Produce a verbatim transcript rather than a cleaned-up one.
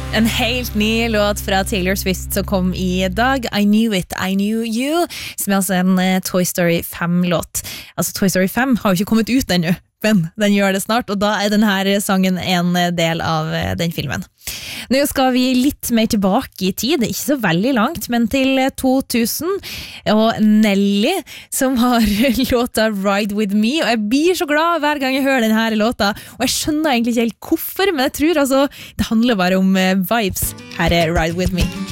En helt ny låt fra Taylor Swift som kom i dag, I Knew It, I Knew You, som er altså en Toy Story fem-låt. Altså Toy Story fem har jo ikke kommet ut ennå, men den gjør det snart, og da er denne sangen en del av den filmen. Nå skal vi litt mer tilbake i tid, ikke så veldig langt, men til to tusen, og Nelly, som har låta Ride With Me, og jeg blir så glad hver gang jeg hører denne låta, og jeg skjønner egentlig ikke helt hvorfor, men jeg tror altså, det handler bare om vibes. Her er Ride With Me.